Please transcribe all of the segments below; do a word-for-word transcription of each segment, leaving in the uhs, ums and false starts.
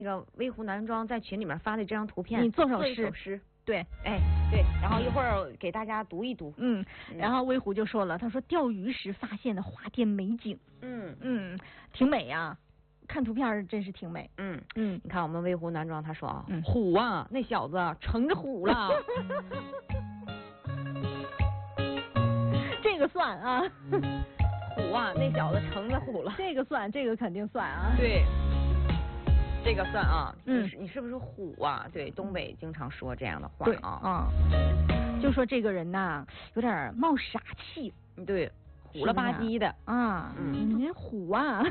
那个微湖男装在群里面发的这张图片， 你做首诗， 诗， 诗， 对， 哎对，然后一会儿给大家读一读， 嗯，然后微湖就说了，他说钓鱼时发现的花天美景， 嗯嗯，挺美呀，看图片真是挺美， 嗯嗯， 你看我们微湖男装他说啊， 嗯、 虎啊，那小子成着虎了， 这个算啊。 虎啊，那小子成了虎了。 这个算，这个肯定算啊。 对，这个算啊。 嗯， 你是你是不是虎啊？对，东北经常说这样的话啊。 啊、嗯，就说这个人呐，有点冒傻气。 对，虎了吧唧的啊。嗯，你虎啊。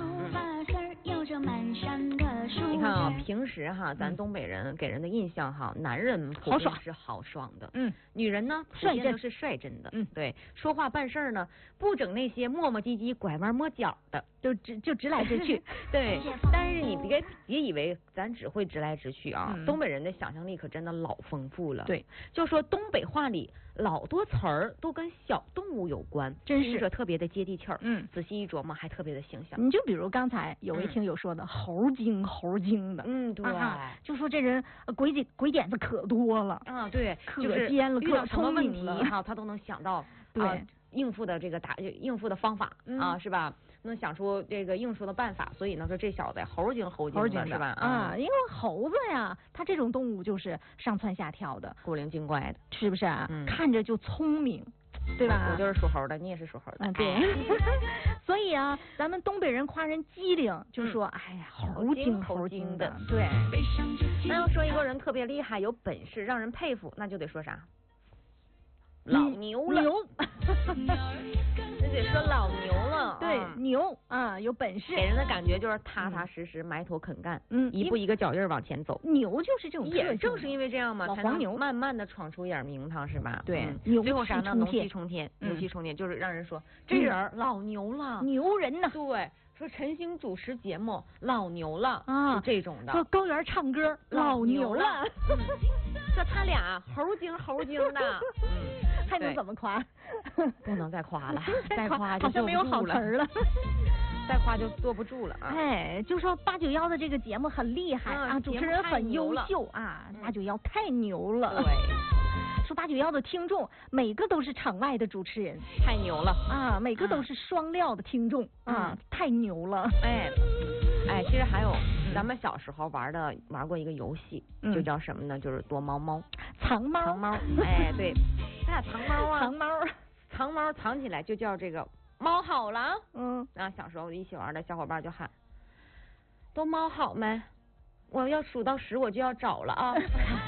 你看啊，平时哈，咱东北人给人的印象哈，男人普遍是豪爽的， 嗯， 女人呢普遍都是率真的， 嗯， 对，说话办事呢不整那些磨磨唧唧、拐弯抹角的， 就直就直来直去， 对。但是你别别以为咱只会直来直去啊， 嗯、 东北人的想象力可真的老丰富了。 对， 就说东北话里老多词儿都跟小动物有关， 真是特别的接地气儿。 嗯， 仔细一琢磨还特别的形象。 你就比如刚才有位听友说的、嗯、猴精猴精的， 嗯，对、 啊，就说这人鬼点鬼点子可多了啊，对， 可尖了， 遇到什么问题哈， 他都能想到对、 啊、应付的这个答应付的方法、嗯、啊，是吧？能想出这个应付的办法，所以呢说这小子猴精猴精的是吧？ 啊，因为猴子呀，它这种动物就是上蹿下跳的， 古灵精怪的， 是不是啊？ 嗯， 看着就聪明。对吧？ 我就是属猴的，你也是属猴的。 嗯，对。所以啊，咱们东北人夸人机灵，就说、嗯、哎呀，猴精猴精的。对。 那要说一个人特别厉害、有本事、让人佩服，那就得说啥？老牛了。 牛。 那得说老牛了。 对，啊、牛啊，有本事， 给人的感觉就是踏踏实实、埋头肯干， 嗯， 一步一个脚印往前走。 牛就是这种特性， 也正是因为这样嘛， 老黄牛慢慢的闯出一点名堂，是吧？ 对， 嗯、最后啥呢？牛气冲天， 嗯、 牛气冲天，就是让人说这人老牛了， 牛人呐。 对，说陈星主持节目老牛了啊， 是这种的。 说高原唱歌老牛了， 嗯、说他俩猴精猴精的，嗯。 还能怎么夸？ 不能再夸了，再夸就好像没有好词儿了。 再夸就坐不住了啊！ 哎，就说八九幺的这个节目很厉害啊， 啊主持人很优秀啊，八九幺太牛了。 对， 说八九幺的听众每个都是场外的主持人， 太牛了啊！每个都是双料的听众、嗯、啊，太牛了。 哎哎，其实还有咱们小时候玩的玩过一个游戏， 嗯、 就叫什么呢？就是躲猫猫、 藏猫、 藏猫。哎，对，咱俩藏猫啊， 藏猫， 藏猫藏起来就叫这个。猫好了， 嗯， 啊，小时候一起玩的小伙伴就喊，都猫好没？我要数到十我就要找了啊。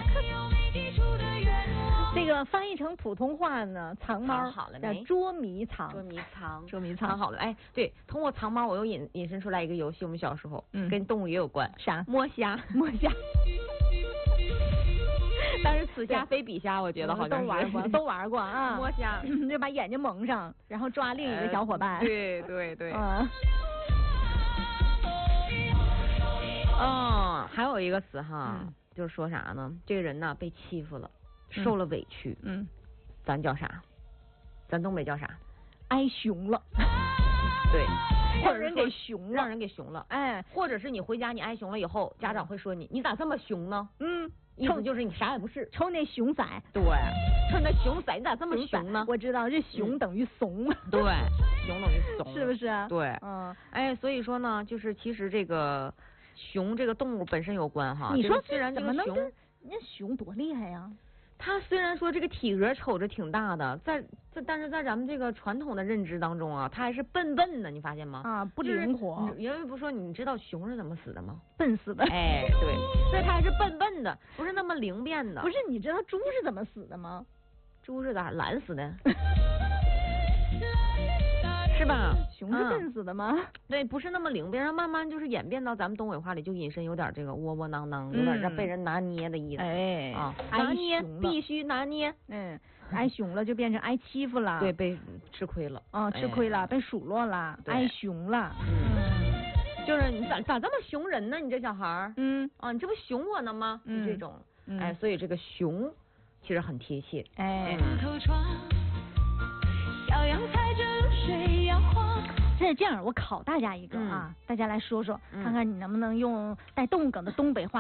这个翻译成普通话呢，藏猫好了没？ 捉迷藏， 捉迷藏， 捉迷藏， 藏好了。哎，对，通过藏猫，我又引引申出来一个游戏，我们小时候， 嗯， 跟动物也有关， 啥？ 摸虾， 摸虾。 但是此虾非彼虾，我觉得好像都玩过，都玩过啊。 摸虾就把眼睛蒙上，然后抓另一个小伙伴。 呃、对对对。 嗯。 哦，还有一个词哈， 嗯、 就是说啥呢？这个人呢被欺负了，受了委屈， 嗯， 咱叫啥？咱东北叫啥？ 挨熊了。 对， 让人给熊了， 让人给熊了。 哎， 或者是你回家你挨熊了以后，家长会说你，你咋这么熊呢？ 嗯。 意思就是你啥也不是， 瞅那熊仔， 对，瞅那熊仔，你咋这么熊呢？ 我知道这熊等于怂， 嗯、对，熊等于怂， 是不是？ 对， 嗯， 哎，所以说呢，就是其实这个熊这个动物本身有关哈。 你说虽然这个熊， 那熊多厉害呀！ 它虽然说这个体格瞅着挺大的，在在但是在咱们这个传统的认知当中啊，它还是笨笨的，你发现吗？ 啊，不灵活。 因为不说，你知道熊是怎么死的吗？ 笨死的。 哎，对，所以它还是笨笨的，不是那么灵便的。 不是，你知道猪是怎么死的吗？ 猪是咋懒死的？是吧？ 熊是笨死的吗、 嗯？对，不是那么灵便，然后慢慢就是演变到咱们东北话里，就引申有点这个窝窝囊囊，有点让被人拿捏的意思。 哎啊，拿捏必须拿捏。 嗯，挨熊了就变成挨欺负了。 对，被吃亏了。 啊，吃亏了，哎、被数落了，挨熊了。 嗯，就是你咋咋这么熊人呢？你这小孩儿。 嗯。 啊，你这不熊我呢吗？ 嗯， 这种。 嗯、 哎，所以这个熊其实很贴切。 哎。 嗯小阳台着水摇晃。这这样，我考大家一个啊， 嗯、 大家来说说， 嗯、 看看你能不能用带动物梗的东北话。